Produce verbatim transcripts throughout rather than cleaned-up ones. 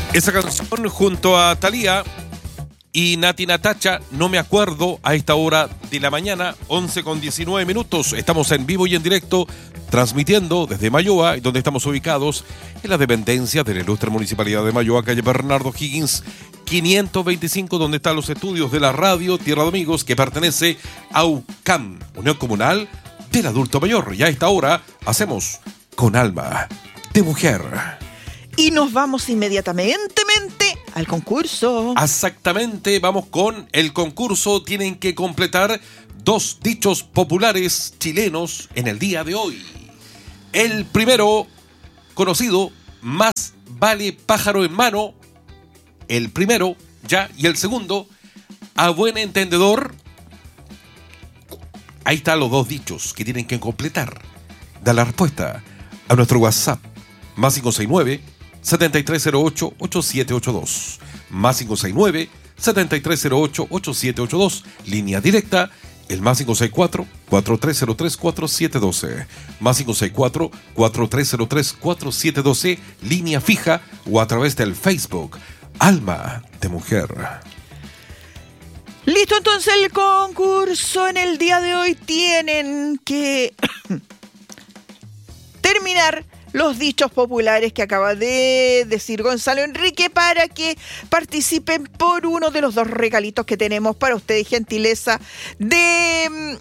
Esa canción junto a Thalía y Nati Natacha, no me acuerdo, a esta hora de la mañana, once con diecinueve minutos. Estamos en vivo y en directo, transmitiendo desde Mayoa, donde estamos ubicados en la dependencia de la ilustre Municipalidad de Mayoa, calle Bernardo Higgins, quinientos veinticinco, donde están los estudios de la radio Tierra de Amigos, que pertenece a U C A M, Unión Comunal del Adulto Mayor. Y a esta hora hacemos Con Alma de Mujer. Y nos vamos inmediatamente al concurso. Exactamente, vamos con el concurso. Tienen que completar dos dichos populares chilenos en el día de hoy. El primero, conocido, más vale pájaro en mano. El primero, ya, y el segundo, a buen entendedor. Ahí están los dos dichos que tienen que completar. Da la respuesta a nuestro WhatsApp, más cinco seis nueve, siete tres cero ocho, ocho siete ocho dos, más cinco seis nueve, siete tres cero ocho, ocho siete ocho dos, línea directa, el más cinco seis cuatro, cuatro tres cero tres, cuatro siete uno dos, más cinco seis cuatro, cuatro tres cero tres, cuatro siete uno dos, línea fija, o a través del Facebook, Alma de Mujer. Listo, entonces el concurso en el día de hoy tienen que terminar los dichos populares que acaba de decir Gonzalo Enrique para que participen por uno de los dos regalitos que tenemos para ustedes, gentileza de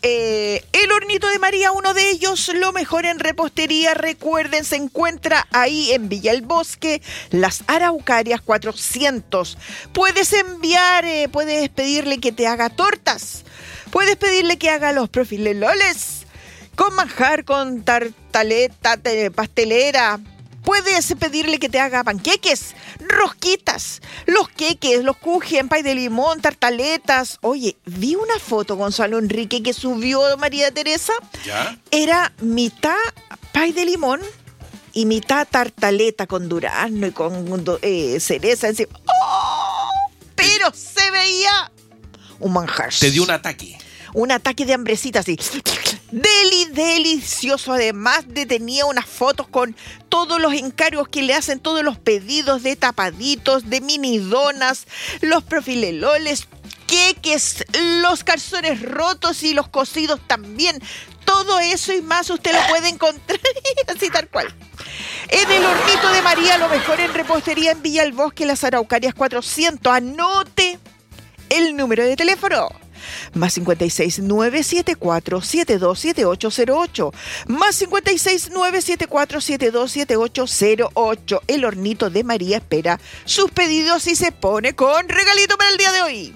eh, El Hornito de María, uno de ellos, lo mejor en repostería. Recuerden, se encuentra ahí en Villa El Bosque, Las Araucarias cuatrocientos. Puedes enviar, eh, puedes pedirle que te haga tortas, puedes pedirle que haga los profileloles con manjar, con tartaleta, pastelera. Puedes pedirle que te haga panqueques, rosquitas, los queques, los kuchen, pay de limón, tartaletas. Oye, vi una foto, Gonzalo Enrique, que subió María Teresa. ¿Ya? Era mitad pay de limón y mitad tartaleta con durazno y con eh, cereza encima. ¡Oh! Pero se veía un manjar. Te dio un ataque. Un ataque de hambrecita así. Deli, delicioso. Además de tenía unas fotos con todos los encargos que le hacen, todos los pedidos de tapaditos, de mini donas, los profileloles, queques, los calzones rotos y los cocidos también. Todo eso y más usted lo puede encontrar así tal cual. En El Hornito de María, lo mejor en repostería en Villa El Bosque, Las Araucarias cuatrocientos. Anote el número de teléfono. Más cinco seis nueve siete cuatro siete dos siete ocho cero ocho. Más cinco seis nueve siete cuatro siete dos siete ocho cero ocho. El Hornito de María espera sus pedidos y se pone con regalito para el día de hoy.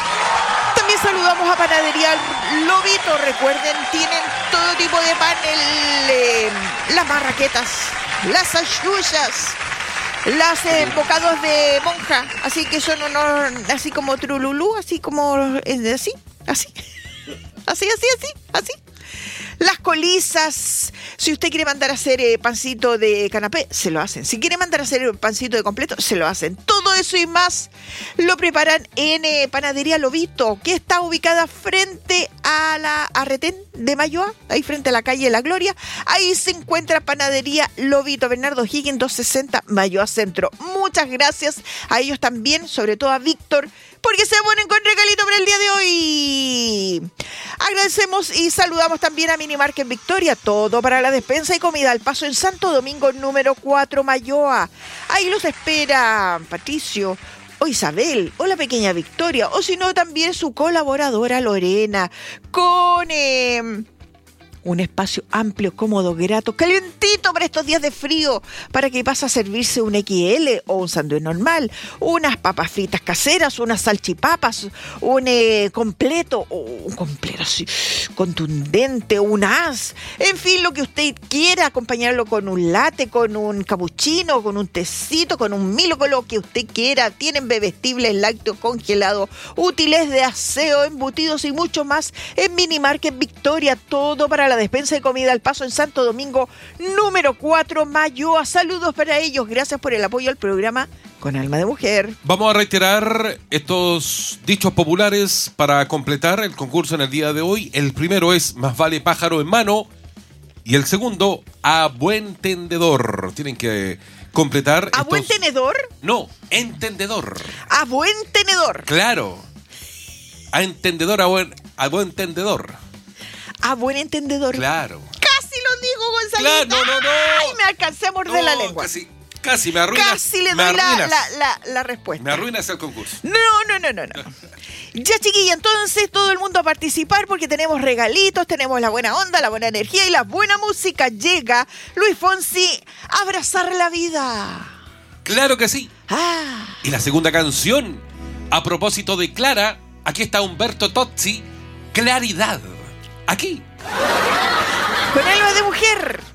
También saludamos a Panadería Lobito. Recuerden, tienen todo tipo de pan, el, eh, las marraquetas, las ayuyas, las eh, bocados de monja, así que son unos, así como trululú, así como, eh, así, así, así, así, así, así. Las colizas, si usted quiere mandar a hacer eh, pancito de canapé, se lo hacen. Si quiere mandar a hacer pancito de completo, se lo hacen. Todo eso y más lo preparan en eh, Panadería Lobito, que está ubicada frente a la Arretén de Mayoa, ahí frente a la calle La Gloria. Ahí se encuentra Panadería Lobito, Bernardo Higgins doscientos sesenta, Mayoa Centro. Muchas gracias a ellos también, sobre todo a Víctor, porque se ponen con regalito para el día de hoy. Agradecemos y saludamos también a Minimarket Victoria, todo para la despensa y comida al paso en Santo Domingo número cuatro, Mayoa. Ahí los espera Patricio o Isabel o la pequeña Victoria, o si no también su colaboradora Lorena, con eh, un espacio amplio, cómodo, grato, calentito para estos días de frío, para que pase a servirse un equis ele o un sándwich normal, unas papas fritas caseras, unas salchipapas, un eh, completo, o un completo así, contundente, un as, en fin, lo que usted quiera, acompañarlo con un latte, con un cappuccino, con un tecito, con un Milo, con lo que usted quiera. Tienen bebestibles, lácteos congelados, útiles de aseo, embutidos y mucho más en Minimarket Victoria, todo para la despensa de comida al paso en Santo Domingo número cuatro, Mayoa. Saludos para ellos, gracias por el apoyo al programa Con Alma de Mujer. Vamos a reiterar estos dichos populares para completar el concurso en el día de hoy. El primero es más vale pájaro en mano Y el segundo, a buen tendedor. Tienen que completar. ¿A estos... buen tenedor? No, entendedor. A buen tenedor. Claro. A entendedor, a buen, a buen tendedor. A buen entendedor. Claro. Casi lo digo, Gonzalito. Claro, no, no, no. Ay, me alcancé a morder No, la lengua. Casi, casi me arruinas. Casi le me doy la, arruinas. la, la, la respuesta. Me arruinas el concurso. No, no, no, no, no. Ya, chiquilla, entonces todo el mundo a participar porque tenemos regalitos, tenemos la buena onda, la buena energía y la buena música. Llega Luis Fonsi a abrazar la vida. Claro que sí. Ah. Y la segunda canción, a propósito de Clara, aquí está Humberto Tozzi, Claridad. Aquí. Con alma de mujer.